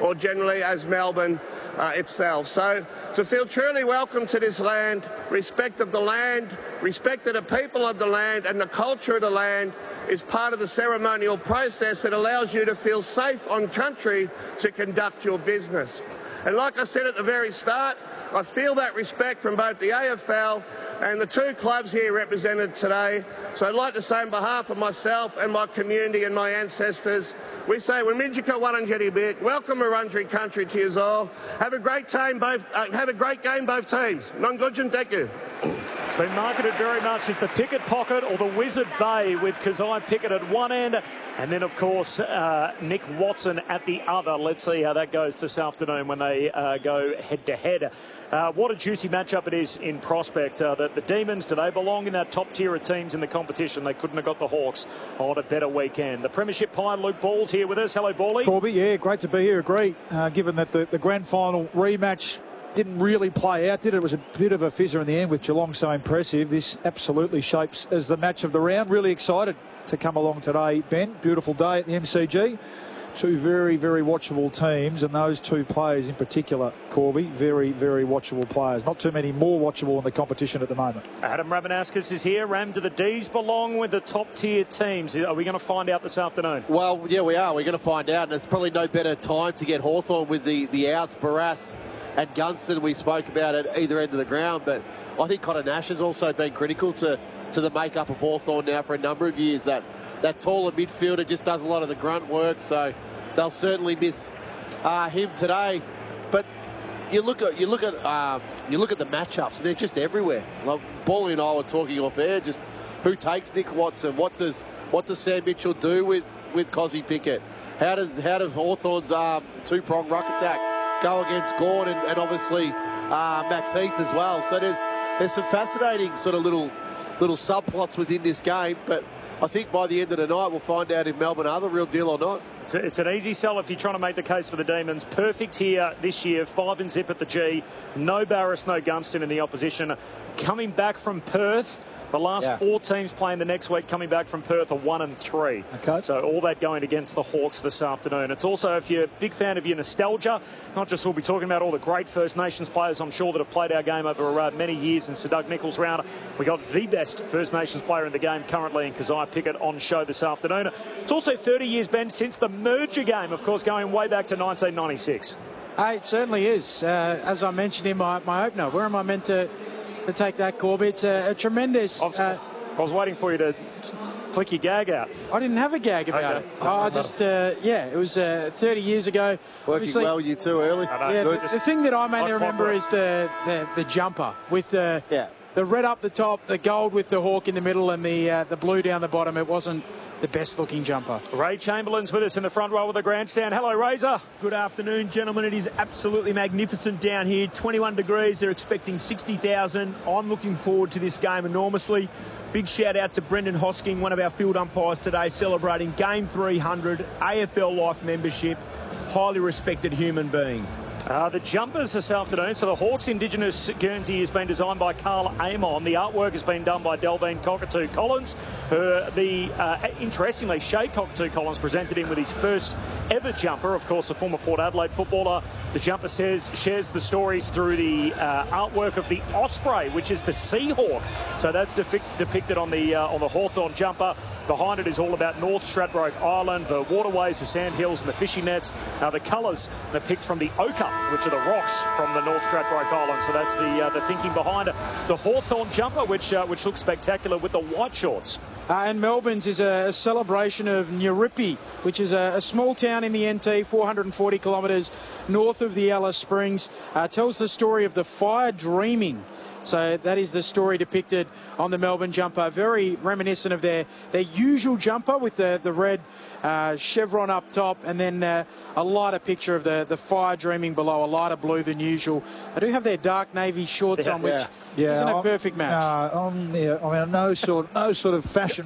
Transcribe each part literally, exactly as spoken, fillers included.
or generally as Melbourne uh, itself. So to feel truly welcome to this land, respect of the land, respect of the people of the land and the culture of the land is part of the ceremonial process that allows you to feel safe on country to conduct your business. And like I said at the very start, I feel that respect from both the A F L and the two clubs here represented today. So I'd like to say on behalf of myself and my community and my ancestors, we say, Wamidjika Warranjeri, welcome Wurundjeri country to you all. Have a great time, both. Uh, have a great game, both teams. Nongudjan Deku. It's been marketed very much as the Pickett Pocket or the Wizard Bay, with Kazai Pickett at one end and then, of course, uh, Nick Watson at the other. Let's see how that goes this afternoon when they uh, go head-to-head. Uh, what a juicy matchup it is in prospect. Uh, the, the Demons, do they belong in that top tier of teams in the competition? They couldn't have got the Hawks on a better weekend. The Premiership Pie, Luke Ball's here with us. Hello, Bally. Corby, yeah, great to be here. Agree. Uh, given that the, the grand final rematch didn't really play out, did it? It was a bit of a fizzer in the end with Geelong so impressive. This absolutely shapes as the match of the round. Really excited to come along today, Ben. Beautiful day at the M C G. Two very, very watchable teams, and those two players in particular, Corby, very, very watchable players. Not too many more watchable in the competition at the moment. Adam Rabanaskas is here. Ram, do the D's belong with the top-tier teams? Are we going to find out this afternoon? Well, yeah, we are. We're going to find out, and it's probably no better time to get Hawthorn with the, the outs, Barrass and Gunston we spoke about at either end of the ground, but I think Connor Nash has also been critical to, to the makeup of Hawthorn now for a number of years. That that taller midfielder just does a lot of the grunt work, so they'll certainly miss uh, him today. But you look at you look at um, you look at the matchups, and they're just everywhere. Like Bally and I were talking off air, just who takes Nick Watson? What does what does Sam Mitchell do with with Cozzy Pickett? How does how does Hawthorn's um, two prong ruck attack go against Gawn and, and obviously uh, Max Heath as well? So there's there's some fascinating sort of little little subplots within this game, but I think by the end of the night we'll find out if Melbourne are the real deal or not. It's, a, it's an easy sell if you're trying to make the case for the Demons. Perfect here this year, five and zip at the G. No Barrass, no Gunston in the opposition. Coming back from Perth. The last yeah. four teams playing the next week coming back from Perth are one and three. Okay. So all that going against the Hawks this afternoon. It's also, if you're a big fan of your nostalgia, not just we'll be talking about all the great First Nations players, I'm sure, that have played our game over uh, many years in Sir Doug Nicholls round. We got the best First Nations player in the game currently in Kazai Pickett on show this afternoon. It's also thirty years, Ben, since the merger game, of course, going way back to nineteen ninety-six. Hey, it certainly is. Uh, as I mentioned in my, my opener, where am I meant to... to take that, Corby? It's a, a tremendous... I was, uh, I was waiting for you to flick your gag out. I didn't have a gag about okay. it. I just, uh, yeah, it was uh, thirty years ago. Working Obviously, well, you too early. Yeah, the, the thing that I mainly remember is the, the, the jumper with the, yeah. the red up the top, the gold with the hawk in the middle and the, uh, the blue down the bottom. It wasn't the best looking jumper. Ray Chamberlain's with us in the front row of the grandstand. Hello, Razor. Good afternoon, gentlemen. It is absolutely magnificent down here. twenty-one degrees. They're expecting sixty thousand. I'm looking forward to this game enormously. Big shout out to Brendan Hosking, one of our field umpires today, celebrating game three hundred, A F L Life membership. Highly respected human being. Uh, the jumpers this afternoon. So the Hawks Indigenous Guernsey has been designed by Carl Amon. The artwork has been done by Delvine Cockatoo Collins. Her, the uh, interestingly, Shay Cockatoo Collins presented him with his first ever jumper. Of course, a former Port Adelaide footballer. The jumper says shares the stories through the uh, artwork of the Osprey, which is the Seahawk. So that's depict, depicted on the uh, on the Hawthorn jumper. Behind it is all about North Stradbroke Island, the waterways, the sandhills and the fishing nets. Uh, the colours are picked from the ochre, which are the rocks from the North Stradbroke Island. So that's the uh, the thinking behind it. The Hawthorn jumper, which uh, which looks spectacular with the white shorts. Uh, and Melbourne's is a, a celebration of Nyiripi, which is a, a small town in the N T, four hundred forty kilometres north of the Alice Springs. Uh, tells the story of the fire dreaming. So that is the story depicted on the Melbourne jumper. Very reminiscent of their, their usual jumper with the, the red uh, chevron up top, and then uh, a lighter picture of the, the fire dreaming below, a lighter blue than usual. I do have their dark navy shorts yeah, on, which yeah. Yeah, isn't a I'm, perfect match. No, I'm, yeah, I mean, no sort, no sort of fashion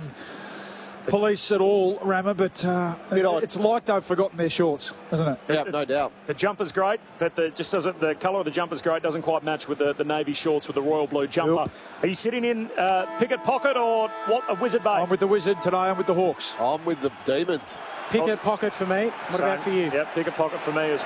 police at all, Rammer, but uh, it's like they've forgotten their shorts, isn't it? Yeah, no doubt. The jumper's great, but the, just doesn't, the colour of the jumper's great, doesn't quite match with the, the navy shorts with the royal blue jumper. Yep. Are you sitting in uh, Pickett Pocket or what? A Wizard Bay? I'm with the Wizard today. I'm with the Hawks. I'm with the Demons. Pickett Pocket for me. What Same. about for you? Yep, Pickett Pocket for me as well.